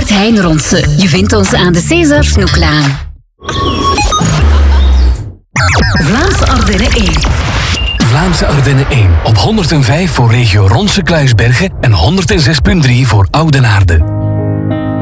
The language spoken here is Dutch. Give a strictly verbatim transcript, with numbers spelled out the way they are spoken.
Albert Heijn Ronse. Je vindt ons aan de César Snoeklaan. Vlaamse Ardennen één. Vlaamse Ardennen één. Op honderdvijf voor regio Ronse-Kluisbergen en honderdzes komma drie voor Oudenaarde.